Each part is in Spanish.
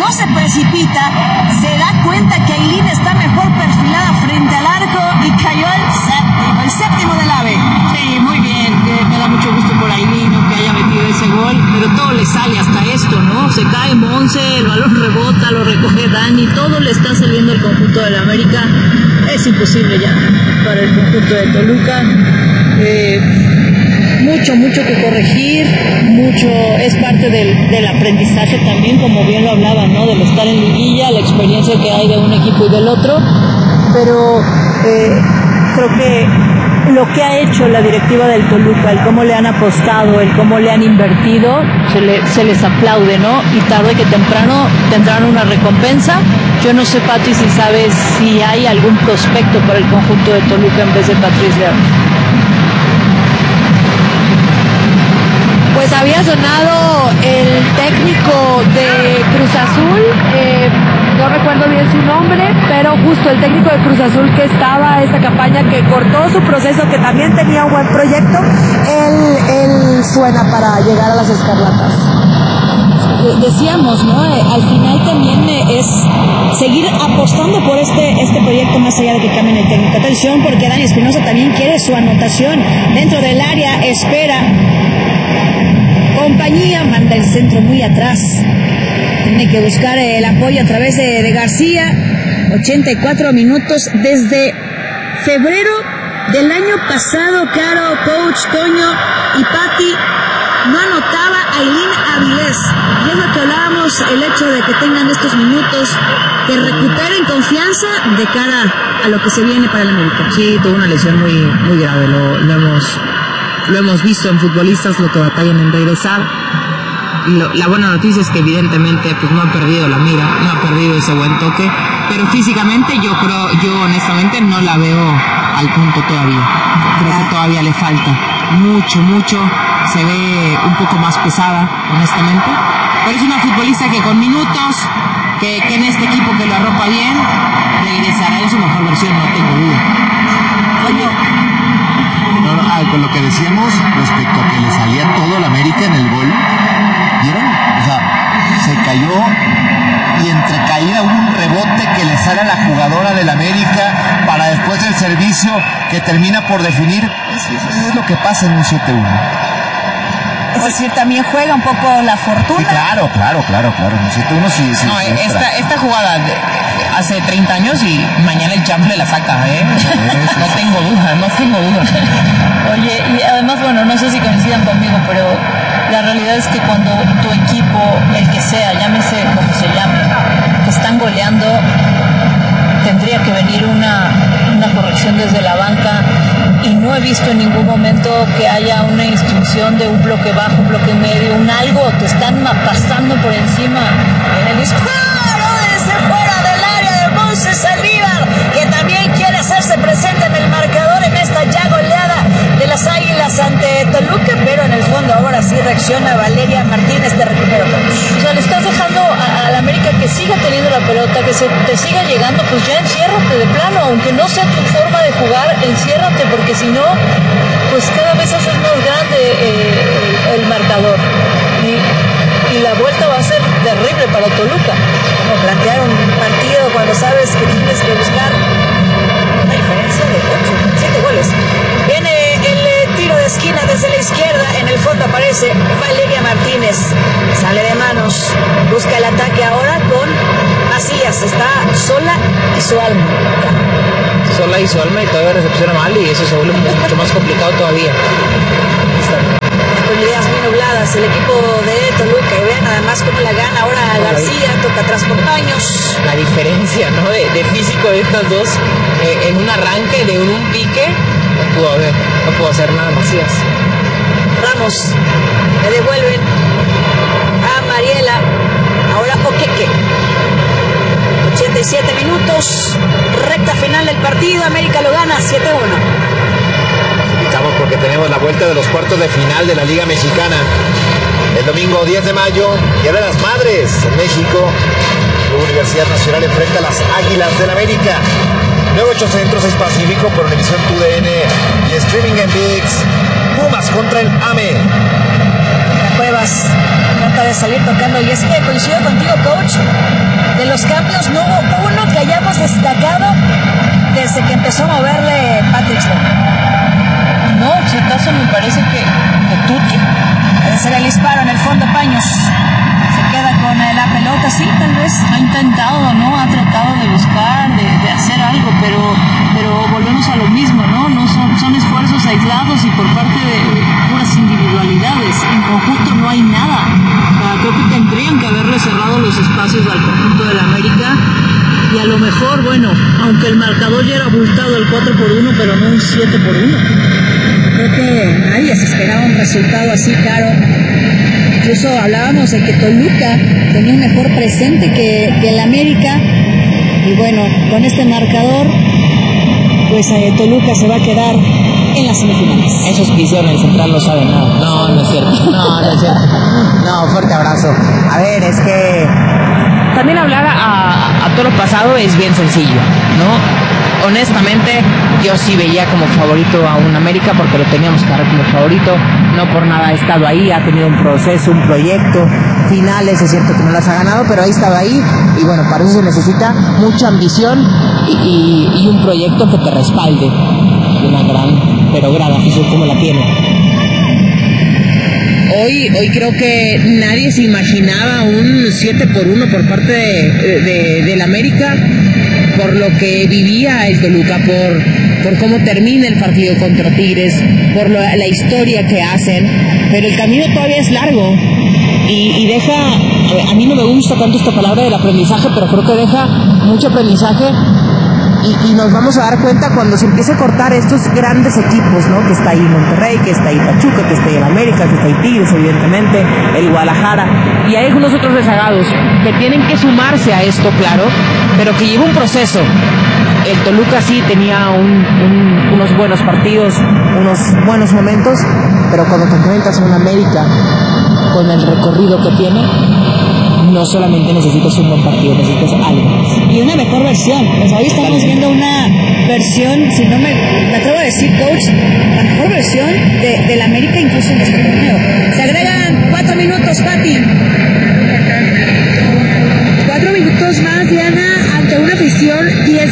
no se precipita, se da cuenta que Ailín está mejor perfilada frente al arco y cayó el séptimo del AVE. Sí, muy bien, me da mucho gusto por Ailín, ¿no?, que haya metido ese gol, pero todo le sale hasta esto, ¿no? Se cae Monse, el balón rebota, lo recoge Dani, todo le está saliendo al conjunto del América. Es imposible ya para el conjunto de Toluca. Mucho que corregir, es parte del aprendizaje también, como bien lo hablaba, ¿no?, del estar en liguilla, la experiencia que hay de un equipo y del otro, pero creo que lo que ha hecho la directiva del Toluca, el cómo le han apostado, el cómo le han invertido, se les aplaude, ¿no? Y tarde que temprano tendrán una recompensa. Yo no sé, Pati, si sabes si hay algún prospecto para el conjunto de Toluca en vez de Patrice León. Pues había sonado el técnico de Cruz Azul, no recuerdo bien su nombre, pero justo el técnico de Cruz Azul que estaba esta campaña, que cortó su proceso, que también tenía un buen proyecto, él suena para llegar a las Escarlatas. Decíamos, ¿no? Al final también es seguir apostando por este proyecto más allá de que cambien el técnico. Atención, porque Dani Espinosa también quiere su anotación dentro del área, espera. Compañía manda el centro muy atrás. Tiene que buscar el apoyo a través de García. 84 minutos desde febrero del año pasado, Caro, Coach, Toño y Pati. No anotaba Ailín Avilés. Y es lo que hablábamos, el hecho de que tengan estos minutos, que recuperen confianza de cara a lo que se viene para el América. Sí, tuvo una lesión muy grave. Lo hemos visto en futbolistas, lo que batallan en regresar. La buena noticia es que evidentemente pues no ha perdido la mira, no ha perdido ese buen toque, pero físicamente yo honestamente no la veo al punto todavía. Creo que todavía le falta mucho, se ve un poco más pesada, honestamente, pero es una futbolista que con minutos, que en este equipo que lo arropa bien, regresará en su mejor versión, no tengo duda. Con lo que decíamos respecto a que le salía todo al América en el gol, ¿vieron? O sea, se cayó y entre caída hubo un rebote que le sale a la jugadora del América para después el servicio que termina por definir. Es lo que pasa en un 7-1. Es decir, también juega un poco la fortuna. Sí, claro. En un 7-1 sí. No, esta jugada hace 30 años y mañana el Champ le la saca, ¿eh? No tengo duda. Oye, y además, bueno, no sé si coincidan conmigo, pero la realidad es que cuando tu equipo, el que sea, llámese como se llame, te están goleando, tendría que venir una corrección desde la banca, y no he visto en ningún momento que haya una instrucción de un bloque bajo, un bloque medio, un algo. Te están pasando por encima en el disparo desde fuera del área de Monse Saldívar, que también quiere hacerse presente en el marcador en esta ya goleada de las Águilas ante Toluca, pero en el fondo ahora sí reacciona Valeria Martínez de recupero. O sea, le estás dejando al América que siga teniendo la pelota, que te siga llegando, pues ya enciérrate de plano, aunque no sea tu forma de jugar, enciérrate, porque si no, pues cada vez haces más grande el marcador. Y la vuelta va a ser terrible para Toluca. Como plantear un partido cuando sabes que tienes que buscar una diferencia de 7 goles. Viene el tiro de esquina desde la izquierda, en el fondo aparece Valeria Martínez, sale de manos, busca el ataque ahora con Macías, está sola y su alma. Y todavía recepciona mal, y eso se vuelve mucho más complicado todavía. Con ideas muy nubladas el equipo de Toluca, y ven además cómo la gana ahora García, toca atrás por Baños. La diferencia, ¿no?, de físico de estas dos, en un arranque, de un pique, no pudo hacer nada Macías. Ramos, le devuelven a Mariela, ahora Oqueque. 87 minutos, recta final del partido, América lo gana 7-1. Estamos porque tenemos la vuelta de los cuartos de final de la Liga Mexicana. El domingo 10 de mayo, Día de las Madres en México. La Universidad Nacional enfrenta a las Águilas del América. 9-8 Centro, 6 Pacífico por Univisión TUDN y streaming en ViX. Pumas contra el AME. La Cuevas trata de salir tocando, y es que coincido contigo, Coach. empezó a moverle Patrick Sloan. No, chetazo me parece que Tuti. Debe ser el disparo en el fondo, Paños. Se queda con la pelota, sí, tal vez. Ha intentado, ¿no? Ha tratado de buscar, de hacer algo, pero volvemos a lo mismo, ¿no? No son esfuerzos aislados y por parte de puras individualidades. En conjunto no hay nada. Creo que tendrían que haberle cerrado los espacios al conjunto del América. Y a lo mejor, bueno, aunque el marcador ya era abultado el 4-1, pero no un 7-1. Creo que nadie se esperaba un resultado así, Caro. Incluso hablábamos de que Toluca tenía un mejor presente que el América. Y bueno, con este marcador, pues Toluca se va a quedar en las semifinales. Esos que hicieron el central no saben nada. No es cierto. No es cierto. No, fuerte abrazo. A ver, es que también hablar a toro pasado es bien sencillo, ¿no? Honestamente, yo sí veía como favorito a un América porque lo teníamos que dar como favorito. No por nada ha estado ahí, ha tenido un proceso, un proyecto, finales, es cierto que no las ha ganado, pero ahí estaba ahí. Y bueno, para eso se necesita mucha ambición y un proyecto que te respalde. Una gran afición como la tiene. Hoy creo que nadie se imaginaba un 7-1 por parte del América, por lo que vivía el Toluca, por cómo termina el partido contra Tigres, por la historia que hacen, pero el camino todavía es largo y deja, a mí no me gusta tanto esta palabra del aprendizaje, pero creo que deja mucho aprendizaje. Y nos vamos a dar cuenta cuando se empiece a cortar estos grandes equipos, ¿no? Que está ahí Monterrey, que está ahí Pachuca, que está ahí el América, que está ahí Tigres, evidentemente, el Guadalajara. Y hay algunos otros rezagados que tienen que sumarse a esto, claro, pero que lleva un proceso. El Toluca sí tenía unos buenos partidos, unos buenos momentos, pero cuando te enfrentas a un América con el recorrido que tiene, no solamente necesitas un buen partido, necesitas algo más. Y una mejor versión. Pues hoy estamos viendo una versión, si no me atrevo a decir, coach, la mejor versión del América incluso en este torneo. Se agregan 4 minutos, Pati. 4 minutos más, Diana, ante una afición,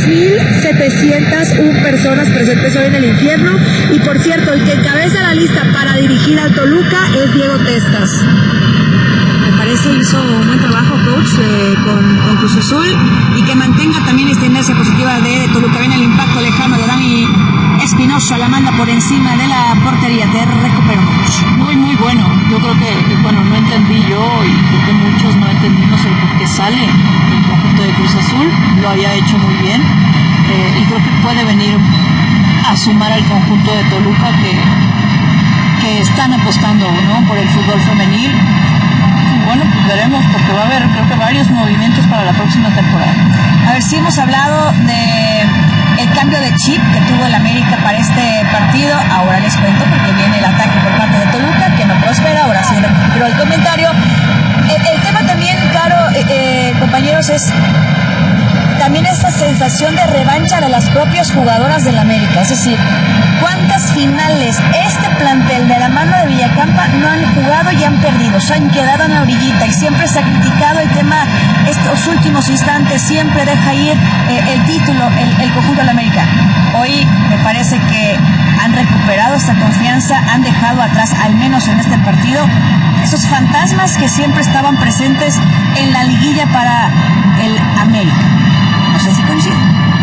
10.701 personas presentes hoy en el infierno. Y por cierto, el que encabeza la lista para dirigir al Toluca es Diego Testas. Parece hizo un buen trabajo, coach, con Cruz Azul, y que mantenga también esta inercia positiva de Toluca. Viene el impacto lejano de Dani Espinosa, la manda por encima de la portería. Te recupero, coach. Muy bueno. Yo creo que, bueno, no entendí yo y creo que muchos no entendimos el por qué sale el conjunto de Cruz Azul. Lo había hecho muy bien y creo que puede venir a sumar al conjunto de Toluca que están apostando, ¿no?, por el fútbol femenil. Bueno, pues veremos, porque va a haber, creo que varios movimientos para la próxima temporada. A ver, si hemos hablado de el cambio de chip que tuvo el América para este partido. Ahora les cuento, porque viene el ataque por parte de Toluca, que no prospera. Ahora sí recupero el comentario. El tema también, Caro, compañeros, es también esta sensación de revancha de las propias jugadoras del América. Es decir, ¿cuántas finales este plantel de la mano de Villacampa no han jugado y han perdido? Se han quedado en la orillita y siempre se ha criticado el tema, estos últimos instantes, siempre deja ir el título, el conjunto de la América. Hoy me parece que han recuperado esta confianza, han dejado atrás, al menos en este partido, esos fantasmas que siempre estaban presentes en la liguilla para el América. No sé si coinciden.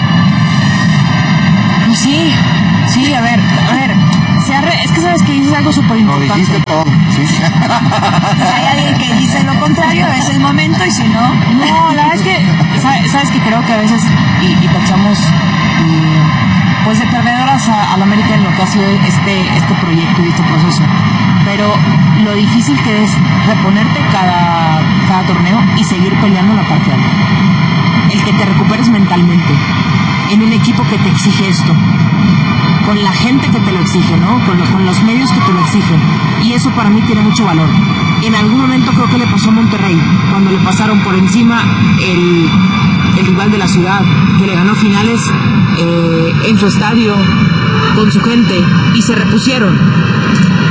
Pues sí, a ver, es que sabes que dices algo súper importante. No dijiste todo, sí. Si hay alguien que dice lo contrario, es el momento, y si no... No, la verdad es que, sabes que creo que a veces, y tachamos, pues de perdedoras a la América en lo que ha sido este proyecto y este proceso. Pero lo difícil que es reponerte cada torneo y seguir peleando en la parte alta. El que te recuperes mentalmente en un equipo que te exige esto, con la gente que te lo exige, ¿no? Con los medios que te lo exigen, y eso para mí tiene mucho valor. En algún momento creo que le pasó a Monterrey, cuando le pasaron por encima el rival de la ciudad, que le ganó finales en su estadio, con su gente, y se repusieron.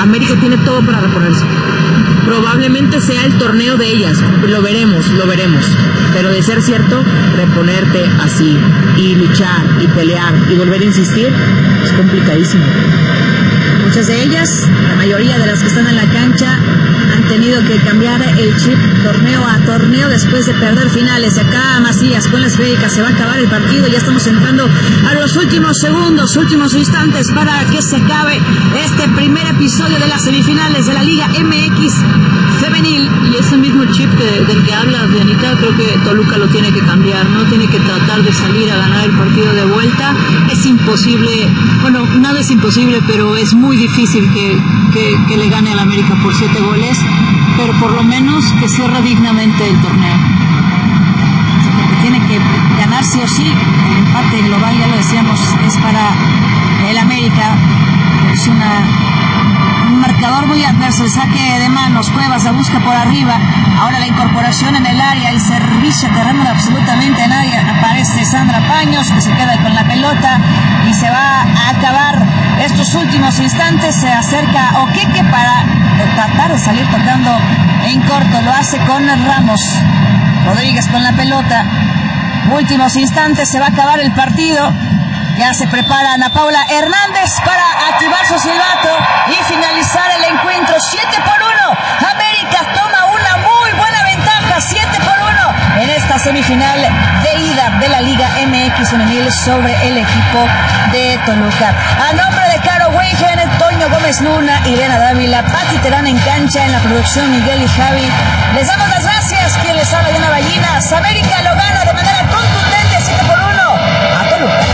América tiene todo para reponerse. Probablemente sea el torneo de ellas, lo veremos. Pero de ser cierto, reponerte así y luchar y pelear y volver a insistir es complicadísimo. Muchas de ellas, la mayoría de las que están en la cancha, han tenido que cambiar el chip torneo a torneo después de perder finales. Acá Macías con las Féricas, se va a acabar el partido, ya estamos entrando a los últimos segundos, últimos instantes para que se acabe este primer episodio de las semifinales de la Liga MX femenil. Y ese mismo chip del que habla Dianita, creo que Toluca lo tiene que cambiar, ¿no? Tiene que tratar de salir a ganar el partido de vuelta. Es imposible, bueno, nada es imposible, pero es muy difícil que le gane al América por 7 goles, pero por lo menos que cierre dignamente el torneo. Porque tiene que ganar sí o sí. El empate global, ya lo decíamos, es para el América. Es un marcador muy adverso. El saque de manos, Cuevas la busca por arriba. Ahora la incorporación en el área, el servicio terreno de absolutamente nadie. Aparece Sandra Paños, que se queda con la pelota y se va a acabar estos últimos instantes. Se acerca Oqueque para tratar de salir tocando en corto. Lo hace con Ramos. Rodríguez con la pelota. Últimos instantes, se va a acabar el partido. Ya se prepara Ana Paula Hernández para activar su silbato y finalizar el encuentro. 7-1. América toma una muy buena ventaja. 7-1 en esta semifinal de ida de la Liga MX femenil sobre el equipo de Toluca. A nombre de Caro Weigen, Toño Gómez Luna, Irena Dávila, Pati Terán en cancha, en la producción Miguel y Javi, les damos las gracias. Quien les habla, Diana Ballinas. América lo gana de manera contundente 7-1 a Toluca.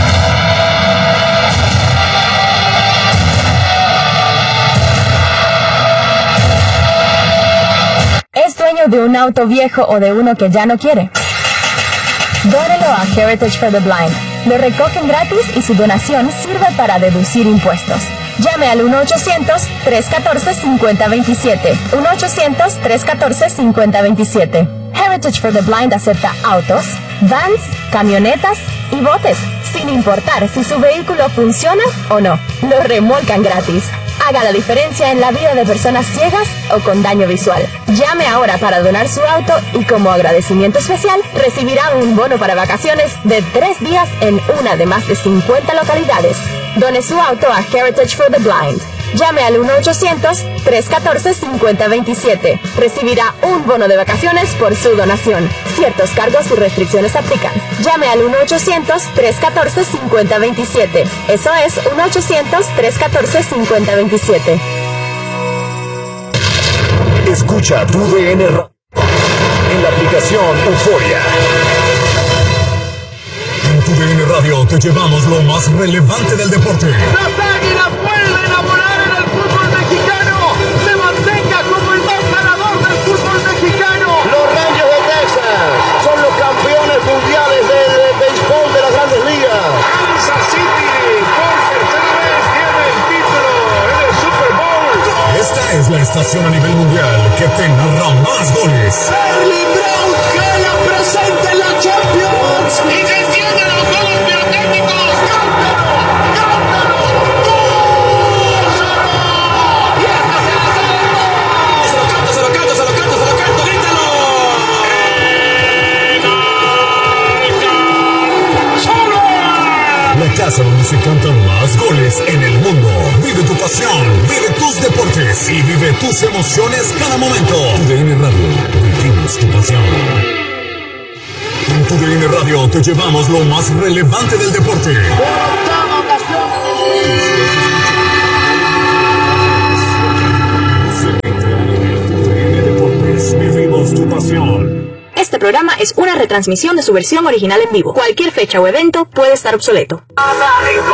¿Es dueño de un auto viejo o de uno que ya no quiere? Dónelo a Heritage for the Blind. Lo recogen gratis y su donación sirve para deducir impuestos. Llame al 1-800-314-5027. 1-800-314-5027. Heritage for the Blind acepta autos, vans, camionetas y botes, sin importar si su vehículo funciona o no. Lo remolcan gratis. Haga la diferencia en la vida de personas ciegas o con daño visual. Llame ahora para donar su auto y como agradecimiento especial recibirá un bono para vacaciones de 3 días en una de más de 50 localidades. Done su auto a Heritage for the Blind. Llame al 1-800-314-5027. Recibirá un bono de vacaciones por su donación. Ciertos cargos y restricciones aplican. Llame al 1-800-314-5027. Eso es 1-800-314-5027. Escucha tu DN Radio en la aplicación Euforia. En tu DN Radio te llevamos lo más relevante del deporte. Las Águilas vuelven a volar en el fútbol mexicano. Se mantenga como el más ganador del fútbol mexicano. Los Rangers de Texas son los campeones mundiales del béisbol de las Grandes Ligas. Kansas City por tercera vez tiene el título en el Super Bowl. Esta es la estación a nivel mundial que te narra más goles. Charlie Brown gana presente en la Champions. Y descienden los goles pirotécnicos. ¡Cántalo! ¡Cántalo! Se lo canto, grítalo. La casa donde se cantan más goles en el mundo. Vive tu pasión, vive tus deportes y vive tus emociones cada momento. Tu DN Radio, vivimos tu pasión. En tu DN Radio te llevamos lo más relevante del deporte. Vivimos tu pasión. Este programa es una retransmisión de su versión original en vivo. Cualquier fecha o evento puede estar obsoleto.